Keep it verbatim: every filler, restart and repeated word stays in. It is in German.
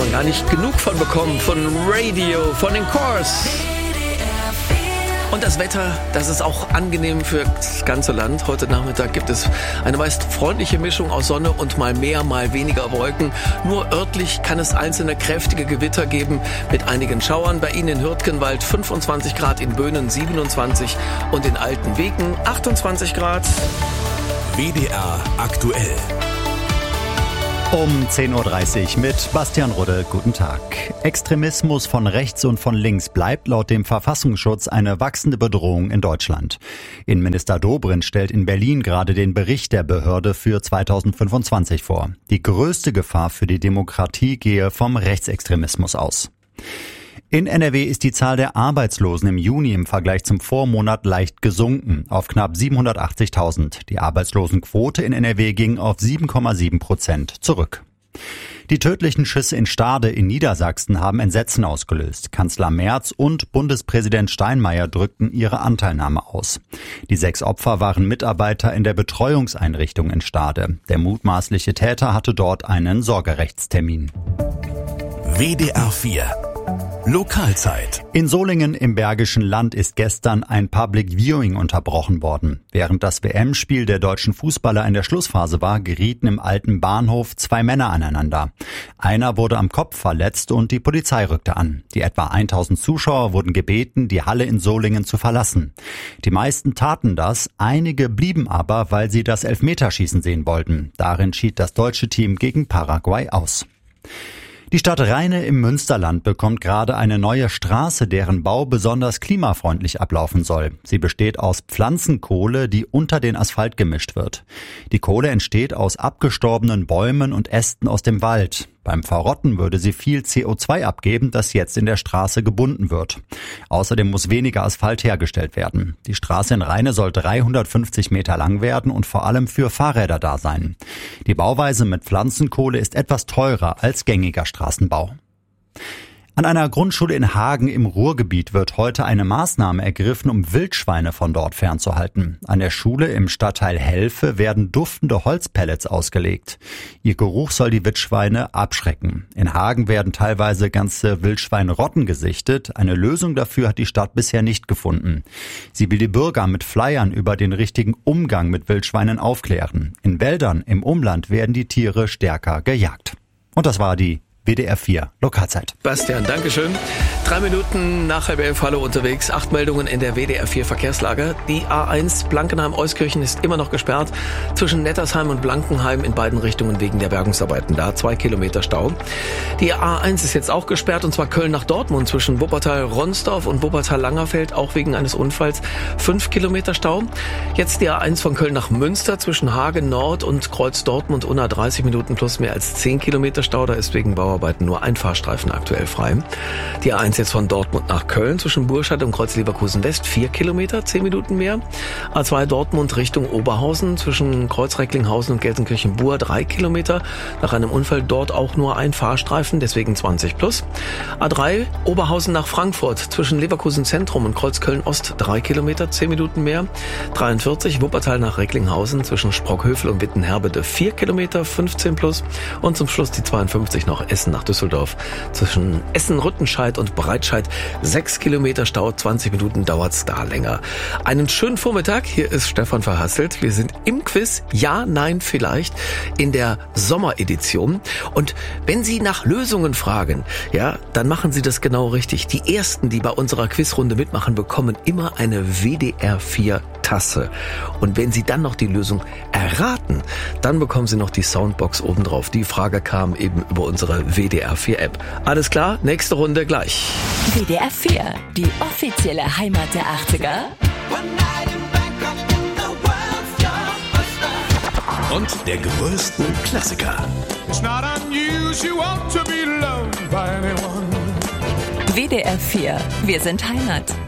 man gar nicht genug von bekommen, von Radio, von den Corrs. Und das Wetter, das ist auch angenehm für das ganze Land. Heute Nachmittag gibt es eine meist freundliche Mischung aus Sonne und mal mehr, mal weniger Wolken. Nur örtlich kann es einzelne kräftige Gewitter geben mit einigen Schauern. Bei Ihnen in Hürtgenwald fünfundzwanzig Grad, in Böhnen siebenundzwanzig und in Altenwegen achtundzwanzig Grad. W D R aktuell. Um zehn Uhr dreißig mit Bastian Rudde. Guten Tag. Extremismus von rechts und von links bleibt laut dem Verfassungsschutz eine wachsende Bedrohung in Deutschland. Innenminister Dobrindt stellt in Berlin gerade den Bericht der Behörde für zweitausendfünfundzwanzig vor. Die größte Gefahr für die Demokratie gehe vom Rechtsextremismus aus. In N R W ist die Zahl der Arbeitslosen im Juni im Vergleich zum Vormonat leicht gesunken auf knapp siebenhundertachtzigtausend. Die Arbeitslosenquote in N R W ging auf sieben Komma sieben Prozent zurück. Die tödlichen Schüsse in Stade in Niedersachsen haben Entsetzen ausgelöst. Kanzler Merz und Bundespräsident Steinmeier drückten ihre Anteilnahme aus. Die sechs Opfer waren Mitarbeiter in der Betreuungseinrichtung in Stade. Der mutmaßliche Täter hatte dort einen Sorgerechtstermin. W D R vier Lokalzeit. In Solingen im Bergischen Land ist gestern ein Public Viewing unterbrochen worden. Während das W M-Spiel der deutschen Fußballer in der Schlussphase war, gerieten im alten Bahnhof zwei Männer aneinander. Einer wurde am Kopf verletzt und die Polizei rückte an. Die etwa tausend Zuschauer wurden gebeten, die Halle in Solingen zu verlassen. Die meisten taten das, einige blieben aber, weil sie das Elfmeterschießen sehen wollten. Darin schied das deutsche Team gegen Paraguay aus. Die Stadt Rheine im Münsterland bekommt gerade eine neue Straße, deren Bau besonders klimafreundlich ablaufen soll. Sie besteht aus Pflanzenkohle, die unter den Asphalt gemischt wird. Die Kohle entsteht aus abgestorbenen Bäumen und Ästen aus dem Wald. Beim Verrotten würde sie viel C O zwei abgeben, das jetzt in der Straße gebunden wird. Außerdem muss weniger Asphalt hergestellt werden. Die Straße in Rheine soll dreihundertfünfzig Meter lang werden und vor allem für Fahrräder da sein. Die Bauweise mit Pflanzenkohle ist etwas teurer als gängiger Straßenbau. An einer Grundschule in Hagen im Ruhrgebiet wird heute eine Maßnahme ergriffen, um Wildschweine von dort fernzuhalten. An der Schule im Stadtteil Helfe werden duftende Holzpellets ausgelegt. Ihr Geruch soll die Wildschweine abschrecken. In Hagen werden teilweise ganze Wildschweinrotten gesichtet. Eine Lösung dafür hat die Stadt bisher nicht gefunden. Sie will die Bürger mit Flyern über den richtigen Umgang mit Wildschweinen aufklären. In Wäldern im Umland werden die Tiere stärker gejagt. Und das war die W D R vier Lokalzeit. Bastian, Dankeschön. Drei Minuten nach halb elf, hallo unterwegs. Acht Meldungen in der W D R vier Verkehrslage. Die A eins Blankenheim-Euskirchen ist immer noch gesperrt. Zwischen Nettersheim und Blankenheim in beiden Richtungen wegen der Bergungsarbeiten. Da zwei Kilometer Stau. Die A eins ist jetzt auch gesperrt und zwar Köln nach Dortmund zwischen Wuppertal-Ronsdorf und Wuppertal-Langerfeld. Auch wegen eines Unfalls. Fünf Kilometer Stau. Jetzt die A eins von Köln nach Münster zwischen Hagen Nord und Kreuz Dortmund. Unter dreißig Minuten plus mehr als zehn Kilometer Stau. Da ist wegen Bauarbeiten nur ein Fahrstreifen aktuell frei. Die A eins jetzt von Dortmund nach Köln zwischen Burscheid und Kreuz Leverkusen West vier Kilometer, zehn Minuten mehr. A zwei Dortmund Richtung Oberhausen zwischen Kreuz Recklinghausen und Gelsenkirchen-Bur drei Kilometer. Nach einem Unfall dort auch nur ein Fahrstreifen, deswegen zwanzig plus. A drei Oberhausen nach Frankfurt zwischen Leverkusen Zentrum und Kreuz Köln Ost drei Kilometer, zehn Minuten mehr. dreiundvierzig Wuppertal nach Recklinghausen zwischen Sprockhövel und Wittenherbede vier Kilometer, fünfzehn plus. Und zum Schluss die zweiundfünfzig noch Essen nach Düsseldorf zwischen Essen-Rüttenscheid und Breitscheid sechs Kilometer Stau, zwanzig Minuten dauert's da länger. Einen schönen Vormittag, hier ist Stefan Verhasselt. Wir sind im Quiz Ja, Nein, Vielleicht in der Sommeredition. Und wenn Sie nach Lösungen fragen, ja, dann machen Sie das genau richtig. Die Ersten, die bei unserer Quizrunde mitmachen, bekommen immer eine W D R vier Tasse. Und wenn Sie dann noch die Lösung erraten, dann bekommen Sie noch die Soundbox obendrauf. Die Frage kam eben über unsere W D R vier App. Alles klar, nächste Runde gleich. W D R vier, die offizielle Heimat der achtziger. Und der größten Klassiker. W D R vier, wir sind Heimat.